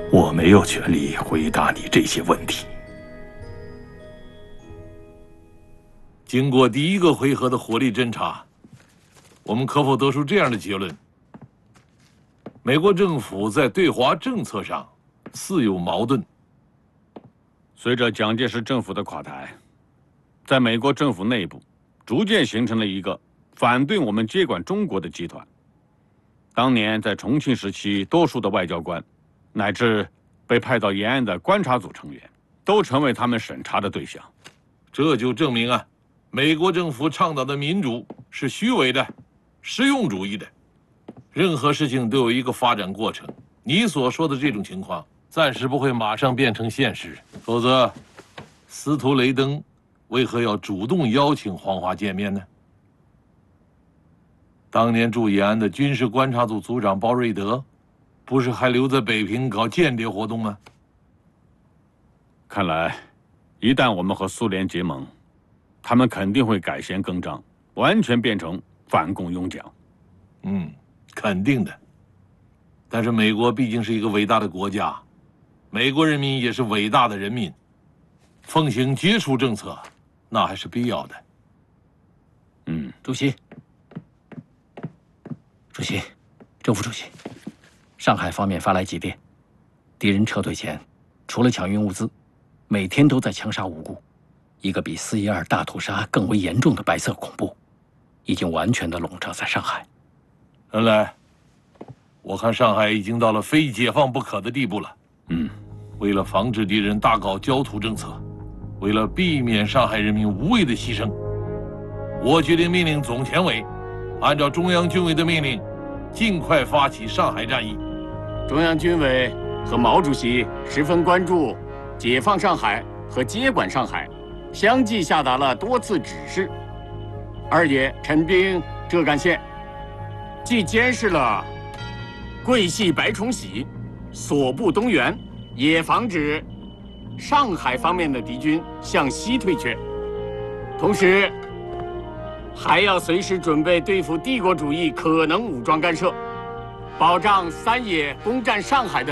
我没有权利回答你这些问题。经过第一个回合的火力侦查，我们可否得出这样的结论：美国政府在对华政策上似有矛盾。 随着蒋介石政府的垮台，在美国政府内部逐渐形成了一个反对我们接管中国的集团。当年在重庆时期，多数的外交官，乃至被派到延安的观察组成员，都成为他们审查的对象。 这就证明啊，美国政府倡导的民主是虚伪的、实用主义的。任何事情都有一个发展过程。你所说的这种情况，暂时不会马上变成现实，否则，司徒雷登为何要主动邀请黄华见面呢？当年驻延安的军事观察组组长包瑞德，不是还留在北平搞间谍活动吗？ 看来，一旦我们和苏联结盟，他们肯定会改弦更张，完全变成反共拥蒋。 肯定的。但是美国毕竟是一个伟大的国家，美国人民也是伟大的人民，奉行接触政策，那还是必要的。 主席，政府主席，上海方面发来急电，敌人撤退前，除了抢运物资，每天都在枪杀无辜，一个比4.12大屠杀更为严重的白色恐怖，已经完全的笼罩在上海。 恩来，我看上海已经到了非解放不可的地步了。为了防止敌人大搞焦土政策，为了避免上海人民无谓的牺牲，我决定命令总前委，按照中央军委的命令，尽快发起上海战役。 中央军委和毛主席十分关注解放上海和接管上海，相继下达了多次指示。二爷陈兵浙赣县，既监视了桂系白崇禧，所部东援，也防止上海方面的敌军向西退却，同时还要随时准备对付帝国主义可能武装干涉，保障三野攻占上海的